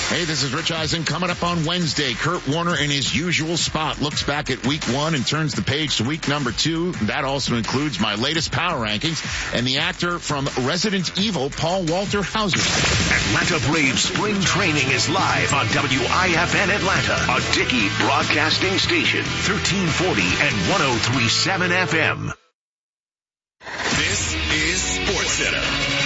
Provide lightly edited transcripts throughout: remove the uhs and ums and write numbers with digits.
Hey, this is Rich Eisen. Coming up on Wednesday, Kurt Warner in his usual spot looks back at week 1 and turns the page to week number 2. That also includes my latest power rankings and the actor from Resident Evil, Paul Walter Hauser. Atlanta Braves spring training is live on WIFN Atlanta, a Dickey broadcasting station, 1340 and 103.7 FM. This is SportsCenter.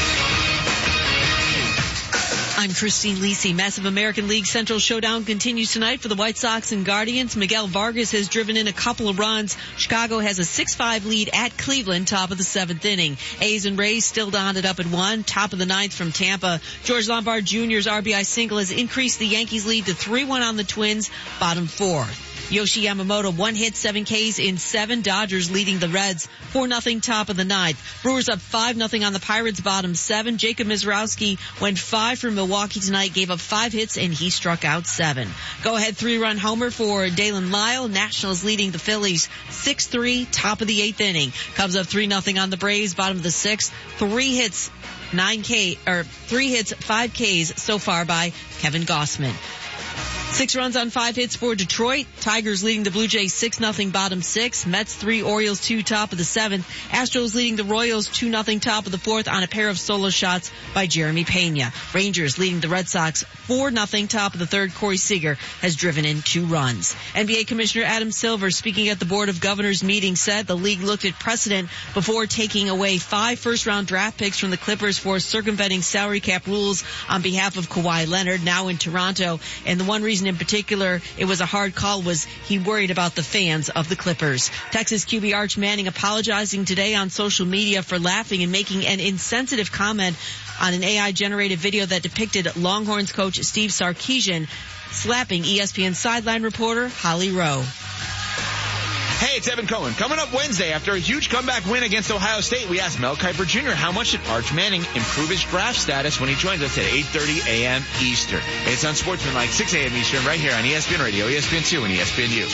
I'm Christine Lisi. Massive American League Central Showdown continues tonight for the White Sox and Guardians. Miguel Vargas has driven in a couple of runs. Chicago has a 6-5 lead at Cleveland, top of the 7th inning. A's and Rays still donned it up at 1, top of the 9th from Tampa. George Lombard Jr.'s RBI single has increased the Yankees' lead to 3-1 on the Twins, bottom 4th. Yoshi Yamamoto, 1 hit, 7 Ks in 7. Dodgers leading the Reds 4-0, top of the 9th. Brewers up 5-0 on the Pirates, bottom 7. Jacob Mizrowski went 5 for Milwaukee tonight, gave up 5 hits, and he struck out 7. Go-ahead 3-run homer for Dalen Lyle. Nationals leading the Phillies 6-3, top of the 8th inning. Cubs up 3-0 on the Braves, bottom of the 6th. 3 hits, 5 Ks so far by Kevin Gossman. 6 runs on 5 hits for Detroit. Tigers leading the Blue Jays 6-0, bottom 6. Mets 3, Orioles 2, top of the 7th. Astros leading the Royals 2-0, top of the 4th on a pair of solo shots by Jeremy Pena. Rangers leading the Red Sox 4-0, top of the 3rd. Corey Seager has driven in 2 runs. NBA Commissioner Adam Silver, speaking at the Board of Governors meeting, said the league looked at precedent before taking away 5 first-round draft picks from the Clippers for circumventing salary cap rules on behalf of Kawhi Leonard, now in Toronto. And the one reason in particular it was a hard call was he worried about the fans of the Clippers. Texas QB Arch Manning apologizing today on social media for laughing and making an insensitive comment on an AI-generated video that depicted Longhorns coach Steve Sarkisian slapping ESPN sideline reporter Holly Rowe. Hey, it's Evan Cohen. Coming up Wednesday, after a huge comeback win against Ohio State, we asked Mel Kiper Jr. how much did Arch Manning improve his draft status when he joins us at 8:30 a.m. Eastern. It's on Sportsmanlike, 6 a.m. Eastern, right here on ESPN Radio, ESPN2, and ESPNU.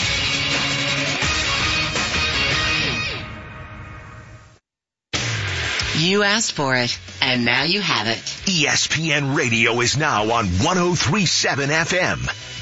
You asked for it, and now you have it. ESPN Radio is now on 103.7 FM.